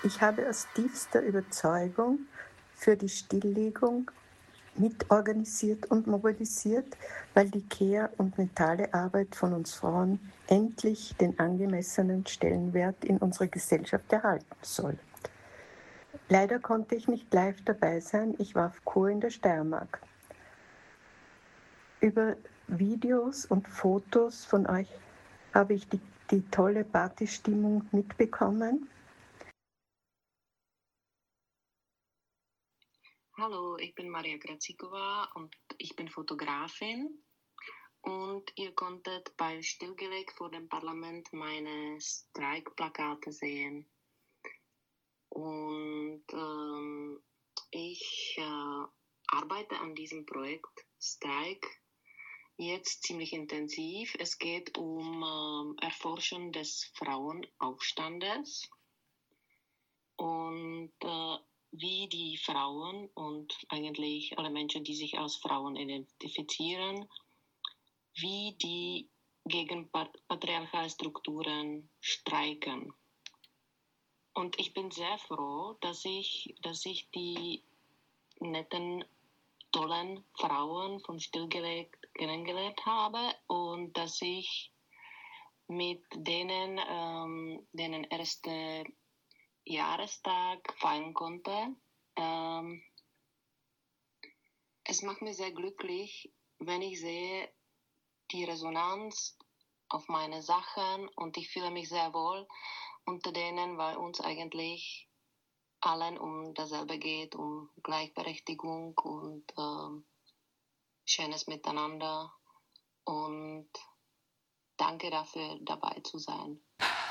Ich habe aus tiefster Überzeugung für die Stilllegung mitorganisiert und mobilisiert, weil die Care- und mentale Arbeit von uns Frauen endlich den angemessenen Stellenwert in unserer Gesellschaft erhalten soll. Leider konnte ich nicht live dabei sein, ich war auf Kur in der Steiermark. Über Videos und Fotos von euch habe ich die tolle Partystimmung mitbekommen. Hallo, ich bin Maria Grazikova und ich bin Fotografin. Und ihr konntet bei Stillgelegt vor dem Parlament meine Streikplakate sehen. Und ich arbeite an diesem Projekt Streik jetzt ziemlich intensiv. Es geht um Erforschen des Frauenaufstandes und wie die Frauen und eigentlich alle Menschen, die sich als Frauen identifizieren, wie die gegen patriarchale Strukturen streiken. Und ich bin sehr froh, dass ich die netten, tollen Frauen von Stillgelegt kennengelernt habe und dass ich mit denen den ersten Jahrestag feiern konnte. Es macht mich sehr glücklich, wenn ich sehe die Resonanz auf meine Sachen und ich fühle mich sehr wohl unter denen, weil uns eigentlich allen um dasselbe geht, um Gleichberechtigung und schönes Miteinander. Und danke dafür, dabei zu sein.